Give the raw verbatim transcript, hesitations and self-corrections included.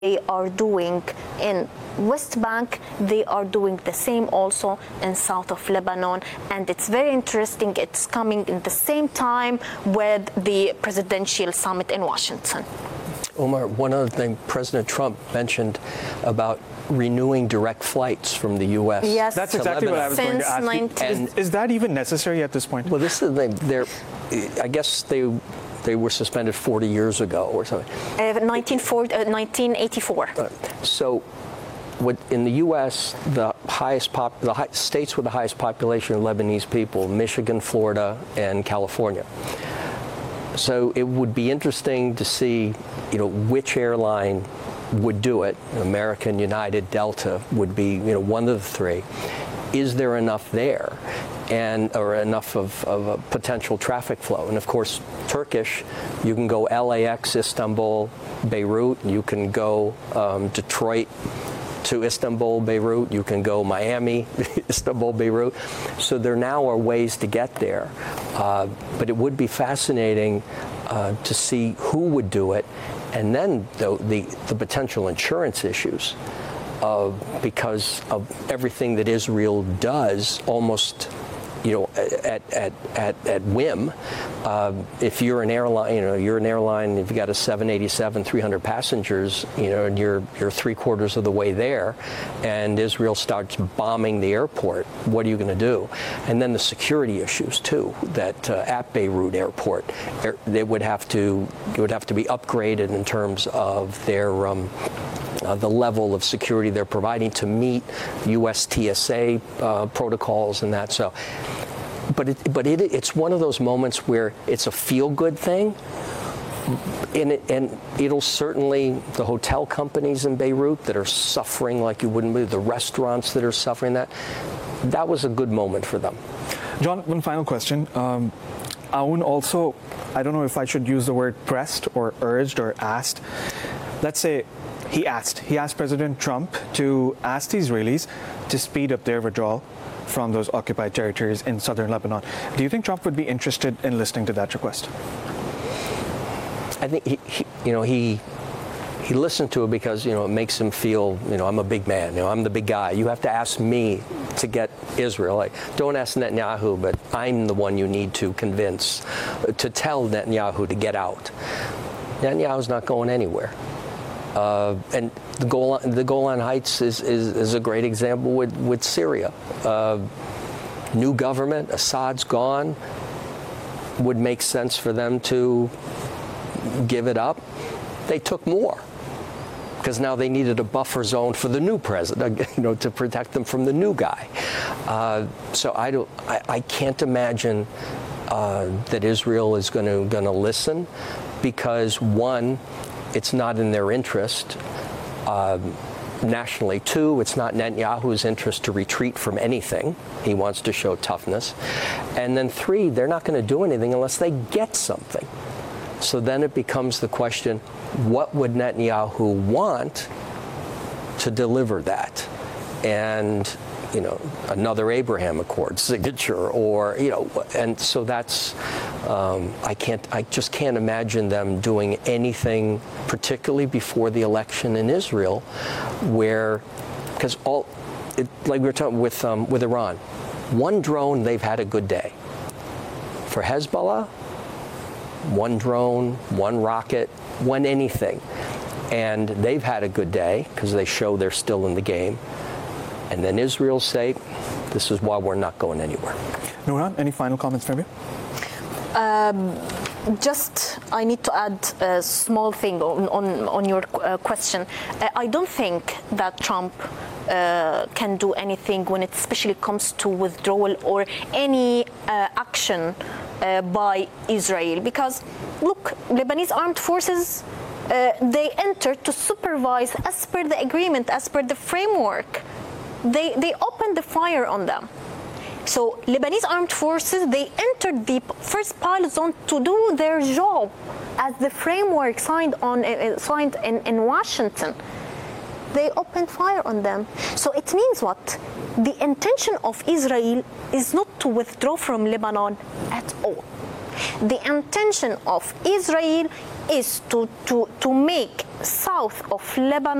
they are doing in West Bank, they are doing the same also in south of Lebanon. And it's very interesting, it's coming in the same time with the presidential summit in Washington. Omar, one other thing President Trump mentioned about renewing direct flights from the U S. Yes, that's exactly Lebanon. what I was going to ask. nineteen Is, is that even necessary at this point? Well, this is the thing. They're, I guess they they were suspended forty years ago or something. Uh, nineteen eighty-four. Uh, so, what, in the U S, the highest pop, the high, states with the highest population of Lebanese people: Michigan, Florida, and California. So it would be interesting to see, you know, which airline would do it. American, United, Delta would be, you know, one of the three. Is there enough there, and or enough of, of a potential traffic flow? And of course, Turkish, you can go L A X, Istanbul, Beirut. You can go um, Detroit to Istanbul, Beirut. You can go Miami, Istanbul, Beirut. So there now are ways to get there. Uh, but it would be fascinating uh, to see who would do it, and then the, the, the potential insurance issues uh, because of everything that Israel does almost, you know, at at at, at whim. Uh, if you're an airline, you know, you're an airline. If you got a seven eighty-seven, three hundred passengers, you know, and you're you're three quarters of the way there, and Israel starts bombing the airport, what are you going to do? And then the security issues too. That uh, at Beirut airport, they would have to it would have to be upgraded in terms of their. Um, Uh, the level of security they're providing to meet U S T S A uh, protocols and that. So, but it, but it, it's one of those moments where it's a feel-good thing, and it, and it'll certainly the hotel companies in Beirut that are suffering like you wouldn't believe, the restaurants that are suffering that. That was a good moment for them. John, one final question. Um, Aoun also, I don't know if I should use the word pressed or urged or asked. Let's say. He asked. He asked President Trump to ask the Israelis to speed up their withdrawal from those occupied territories in southern Lebanon. Do you think Trump would be interested in listening to that request? I think he, he you know, he he listened to it because, you know, it makes him feel, you know, I'm a big man. You know, I'm the big guy. You have to ask me to get Israel. Like, don't ask Netanyahu, but I'm the one you need to convince to tell Netanyahu to get out. Netanyahu's not going anywhere. Uh, and the Golan, the Golan Heights is, is, is a great example with, with Syria. Uh, new government, Assad's gone. Would make sense for them to give it up. They took more because now they needed a buffer zone for the new president, you know, to protect them from the new guy. Uh, so I don't, I, I can't imagine uh, that Israel is going to going to listen, because one, it's not in their interest uh, nationally. Two, it's not Netanyahu's interest to retreat from anything. He wants to show toughness. And then three, they're not going to do anything unless they get something. So then it becomes the question, what would Netanyahu want to deliver that? And, you know, another Abraham Accord signature, or, you know, and so that's, um, I can't, I just can't imagine them doing anything, particularly before the election in Israel, where, because all, it, like we were talking with, um, with Iran, one drone, they've had a good day. For Hezbollah, one drone, one rocket, one anything. And they've had a good day because they show they're still in the game. And then Israel say, this is why we're not going anywhere. Nouran, any final comments from you? Um, just, I need to add a small thing on, on, on your uh, question. Uh, I don't think that Trump uh, can do anything when it especially comes to withdrawal or any uh, action uh, by Israel. Because, look, Lebanese armed forces, uh, they entered to supervise as per the agreement, as per the framework. They, they opened the fire on them. So Lebanese armed forces, they entered the first pilot zone to do their job as the framework signed on uh, signed in, in Washington. They opened fire on them. So it means what? The intention of Israel is not to withdraw from Lebanon at all. The intention of Israel is to, to, to make south of Lebanon